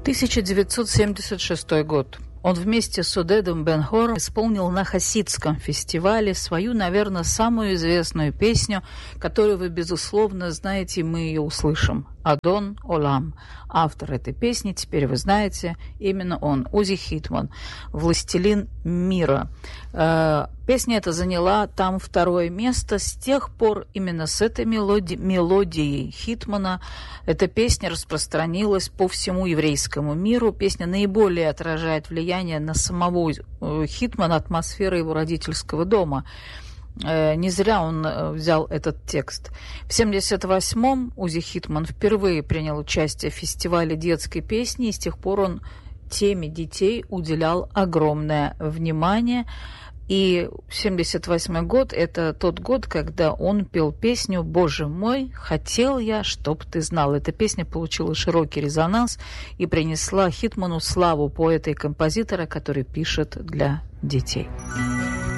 1976 год. Он вместе с Одедом Бен-Хором исполнил на Хасидском фестивале свою, наверное, самую известную песню, которую вы, безусловно, знаете, мы ее услышим. «Адон Олам». Автор этой песни, теперь вы знаете, именно он, Узи Хитман, «Властелин мира». Песня эта заняла там второе место. С тех пор именно с этой мелодией Хитмана эта песня распространилась по всему еврейскому миру. Песня наиболее отражает влияние на самого Хитмана, атмосферы его родительского дома. Не зря он взял этот текст. В 1978-м Узи Хитман впервые принял участие в фестивале детской песни, и с тех пор он теме детей уделял огромное внимание. И 1978 год – это тот год, когда он пел песню «Боже мой, хотел я, чтоб ты знал». Эта песня получила широкий резонанс и принесла Хитману славу поэта и композитора, который пишет для детей.